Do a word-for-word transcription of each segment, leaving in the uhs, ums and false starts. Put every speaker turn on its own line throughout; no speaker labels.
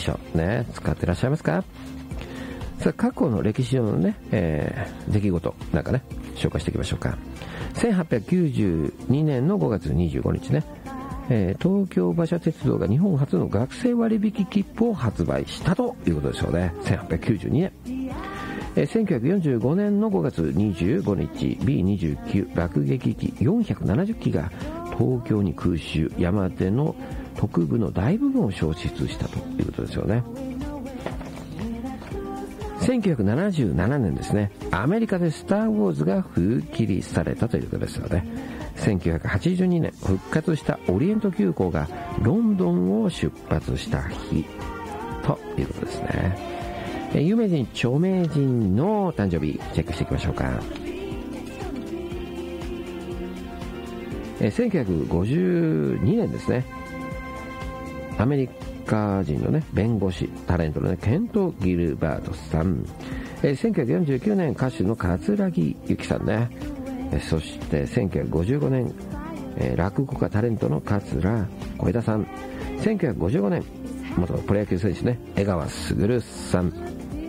書ね、使ってらっしゃいますか？さあ、過去の歴史上のね、えー、出来事なんかね、紹介していきましょうか。せんはっぴゃくきゅうじゅうにねんのごがつにじゅうごにちね、えー、東京馬車鉄道が日本初の学生割引切符を発売したということですよね。せんはっぴゃくきゅうじゅうにねん、えー、せんきゅうひゃくよんじゅうごねんのごがつにじゅうごにち ビーにじゅうきゅう 爆撃機よんひゃくななじゅっきが東京に空襲、山手の北部の大部分を消失したということですよね。せんきゅうひゃくななじゅうななねんですね、アメリカでスター・ウォーズが封切りされたということですよね。せんきゅうひゃくはちじゅうにねん、復活したオリエント急行がロンドンを出発した日ということですね。有名人、著名人の誕生日チェックしていきましょうか。せんきゅうひゃくごじゅうにねんですね、アメリカ人のね、弁護士、タレントのね、ケント・ギルバートさん、えー、せんきゅうひゃくよんじゅうきゅうねん歌手の桂木由紀さんね、えー、そしてせんきゅうひゃくごじゅうごねん、えー、落語家タレントの桂小枝さん、せんきゅうひゃくごじゅうごねん元プロ野球選手ね、江川卓さん、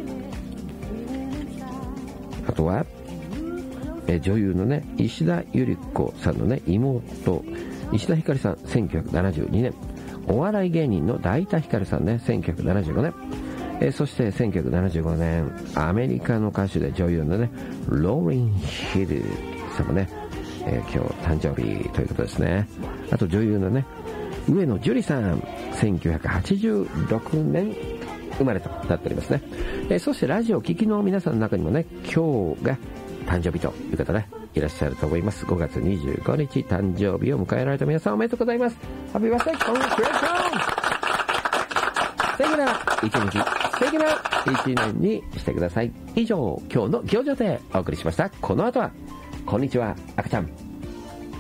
あとは、えー、女優のね、石田ゆり子さんのね、妹石田ひかりさん、せんきゅうひゃくななじゅうにねん、お笑い芸人の大田ひかるさんね、せんきゅうひゃくななじゅうごねん、えー、そしてせんきゅうひゃくななじゅうごねん、アメリカの歌手で女優のね、ローリン・ヒルさんもね、えー、今日誕生日ということですね。あと女優のね、上野樹里さん、せんきゅうひゃくはちじゅうろくねん生まれとなっておりますね。えー、そしてラジオ聴きの皆さんの中にもね、今日が誕生日という方ね、いらっしゃると思います。ごがつにじゅうごにち誕生日を迎えられた皆さん、おめでとうございます。ハッピーバースデーコングラチュレーション。素敵な一日、素敵な一年にしてください。以上、今日の行事でお送りしました。この後はこんにちは赤ちゃん。